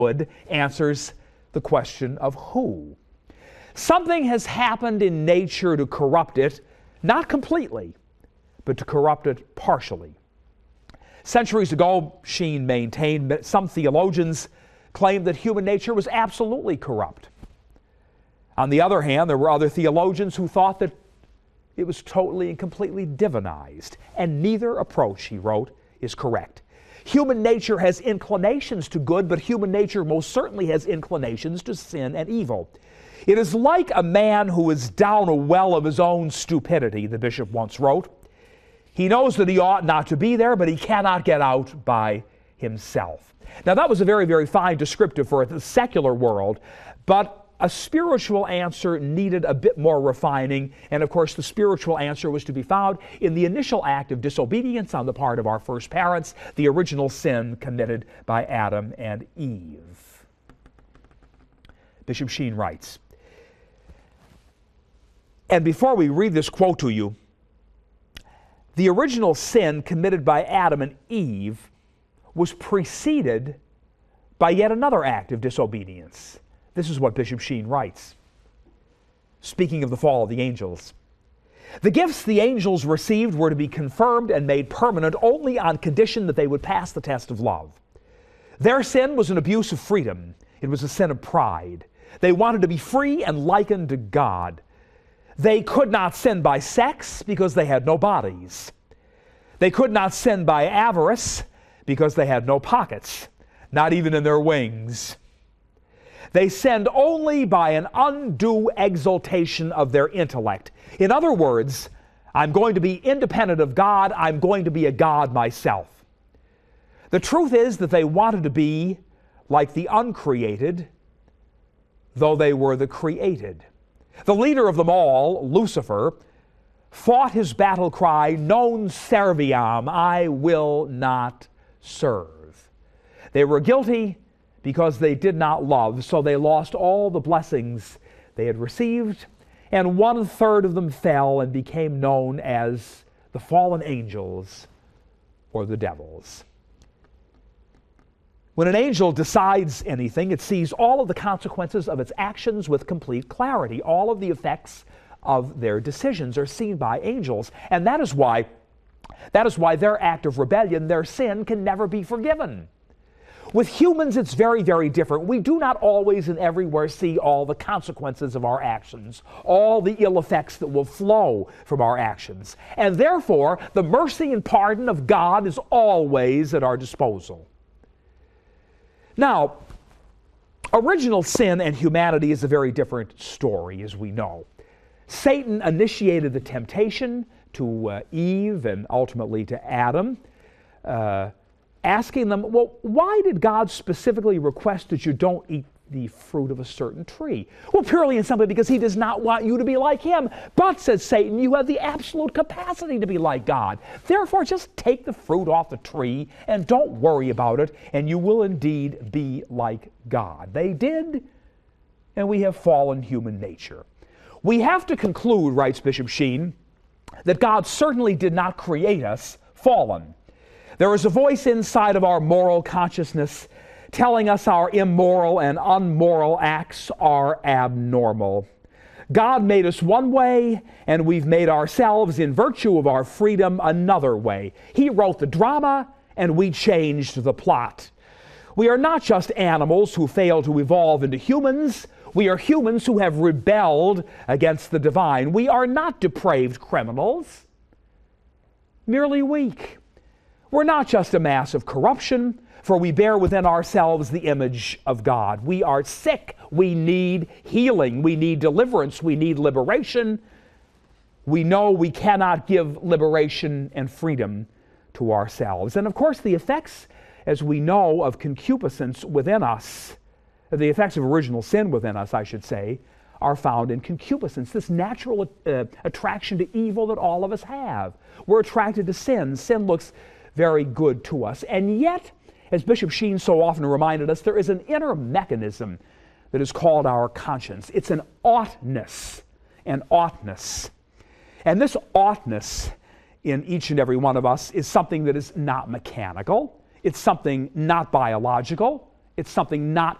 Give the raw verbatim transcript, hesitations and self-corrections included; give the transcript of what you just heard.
good answers the question of who. Something has happened in nature to corrupt it, not completely, but to corrupt it partially. Centuries ago, Sheen maintained, some theologians claimed that human nature was absolutely corrupt. On the other hand, there were other theologians who thought that it was totally and completely divinized, and neither approach, he wrote, is correct. Human nature has inclinations to good, but human nature most certainly has inclinations to sin and evil. It is like a man who is down a well of his own stupidity, the bishop once wrote. He knows that he ought not to be there, but he cannot get out by himself. Now, that was a very, very fine descriptive for the secular world, but a spiritual answer needed a bit more refining, and of course the spiritual answer was to be found in the initial act of disobedience on the part of our first parents, the original sin committed by Adam and Eve. Bishop Sheen writes, and before we read this quote to you, the original sin committed by Adam and Eve was preceded by yet another act of disobedience. This is what Bishop Sheen writes, speaking of the fall of the angels. The gifts the angels received were to be confirmed and made permanent only on condition that they would pass the test of love. Their sin was an abuse of freedom. It was a sin of pride. They wanted to be free and likened to God. They could not sin by sex because they had no bodies. They could not sin by avarice because they had no pockets, not even in their wings. They sinned only by an undue exaltation of their intellect. In other words, I'm going to be independent of God. I'm going to be a God myself. The truth is that they wanted to be like the uncreated, though they were the created. The leader of them all, Lucifer, fought his battle cry, non serviam, I will not serve. They were guilty because they did not love, so they lost all the blessings they had received, and one-third of them fell and became known as the fallen angels or the devils. When an angel decides anything, it sees all of the consequences of its actions with complete clarity. All of the effects of their decisions are seen by angels, and that is why, that is why their act of rebellion, their sin, can never be forgiven. With humans, it's very, very different. We do not always and everywhere see all the consequences of our actions, all the ill effects that will flow from our actions. And therefore, the mercy and pardon of God is always at our disposal. Now, original sin and humanity is a very different story, as we know. Satan initiated the temptation to uh, Eve and ultimately to Adam, uh, asking them, well, why did God specifically request that you don't eat the fruit of a certain tree? Well, purely and simply because he does not want you to be like him. But, says Satan, you have the absolute capacity to be like God. Therefore, just take the fruit off the tree and don't worry about it, and you will indeed be like God. They did, and we have fallen human nature. We have to conclude, writes Bishop Sheen, that God certainly did not create us fallen. There is a voice inside of our moral consciousness telling us our immoral and unmoral acts are abnormal. God made us one way, and we've made ourselves, in virtue of our freedom, another way. He wrote the drama, and we changed the plot. We are not just animals who fail to evolve into humans. We are humans who have rebelled against the divine. We are not depraved criminals, merely weak. We're not just a mass of corruption, for we bear within ourselves the image of God. We are sick. We need healing. We need deliverance. We need liberation. We know we cannot give liberation and freedom to ourselves. And of course, the effects, as we know, of concupiscence within us, the effects of original sin within us, I should say, are found in concupiscence, this natural uh, attraction to evil that all of us have. We're attracted to sin. Sin looks very good to us. And yet, as Bishop Sheen so often reminded us, there is an inner mechanism that is called our conscience. It's an oughtness, an oughtness. And this oughtness in each and every one of us is something that is not mechanical. It's something not biological. It's something not